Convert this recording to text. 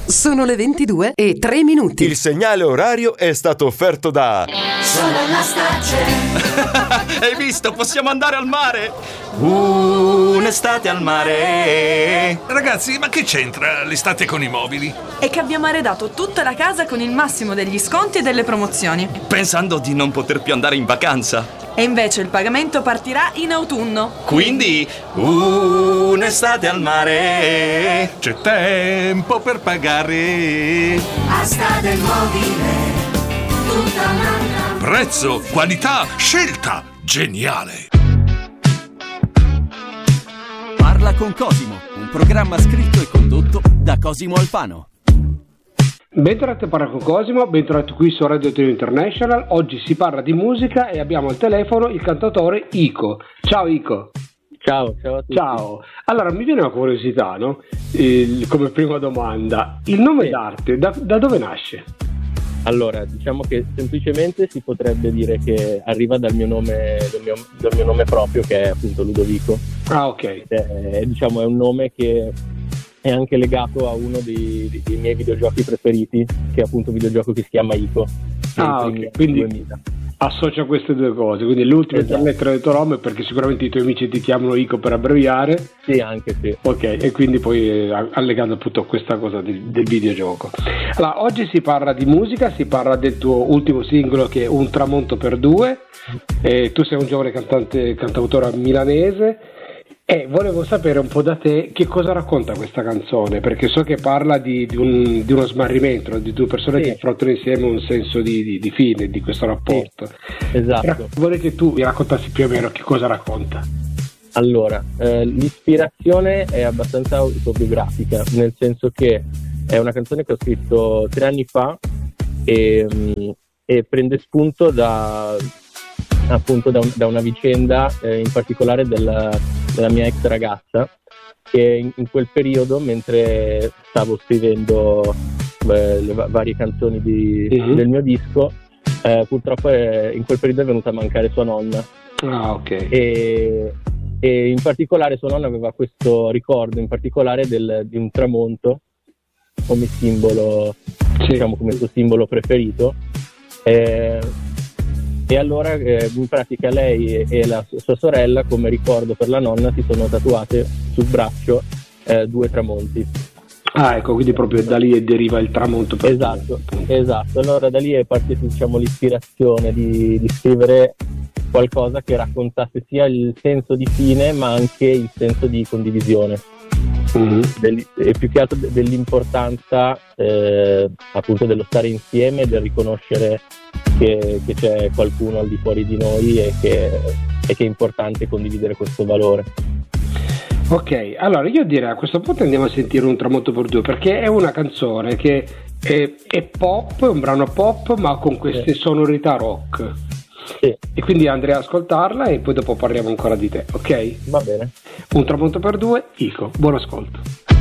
Sono le 22:03. Il segnale orario è stato offerto da Solar Starcell. Hai visto? Possiamo andare al mare! Un'estate al mare! Ragazzi, ma che c'entra l'estate con i mobili? È che abbiamo arredato tutta la casa con il massimo degli sconti e delle promozioni. Pensando di non poter più andare in vacanza. E invece il pagamento partirà in autunno. Quindi, un'estate al mare! C'è tempo per pagare. Asta del mobile, tutta un'altra. Prezzo, qualità, scelta, geniale. Parla con Cosimo, un programma scritto e condotto da Cosimo Alfano. Bentornati a Parla con Cosimo, bentornati qui su Radio Trio International. Oggi si parla di musica e abbiamo al telefono il cantautore Ico. Ciao Ico. Ciao a tutti. Ciao. Allora, mi viene una curiosità, no? Come prima domanda, il nome d'arte da dove nasce? Allora, diciamo che semplicemente si potrebbe dire che arriva dal mio nome proprio, che è appunto Ludovico. Ah, ok. Diciamo è un nome che è anche legato a uno dei miei videogiochi preferiti, che è appunto un videogioco che si chiama Ico. Ah, ok. Quindi associa queste due cose, quindi l'ultima lettera del tuo nome, perché sicuramente i tuoi amici ti chiamano Ico per abbreviare. Sì, anche sì. Ok, e quindi poi allegando appunto questa cosa del videogioco. Allora, oggi si parla di musica, si parla del tuo ultimo singolo che è Un tramonto per due. Tu sei un giovane cantautore milanese. E volevo sapere un po' da te che cosa racconta questa canzone, perché so che parla di uno smarrimento, di due persone che affrontano insieme un senso di fine di questo rapporto. Sì, esatto. Vorrei che tu mi raccontassi più o meno che cosa racconta. Allora, l'ispirazione è abbastanza autobiografica, nel senso che è una canzone che ho scritto 3 anni fa e prende spunto da una vicenda, in particolare della mia ex ragazza, che in quel periodo, mentre stavo scrivendo le varie canzoni del mio disco, purtroppo in quel periodo è venuta a mancare sua nonna. Ah, ok. E in particolare sua nonna aveva questo ricordo in particolare di un tramonto come simbolo, diciamo come suo simbolo preferito. E allora in pratica lei e la sua sorella, come ricordo per la nonna, si sono tatuate sul braccio 2 tramonti. Ah, ecco, quindi proprio da lì deriva il tramonto. Esatto. Allora da lì è partita, diciamo, l'ispirazione di scrivere qualcosa che raccontasse sia il senso di fine ma anche il senso di condivisione. E più che altro dell'importanza appunto dello stare insieme, del riconoscere che c'è qualcuno al di fuori di noi e che è importante condividere questo valore. Ok, allora io direi a questo punto andiamo a sentire Un tramonto per due, perché è una canzone che è pop, è un brano pop ma con queste sonorità rock. Sì. E quindi andrei ad ascoltarla e poi dopo parliamo ancora di te, ok? Va bene. Un tramonto per due, Ico, buon ascolto.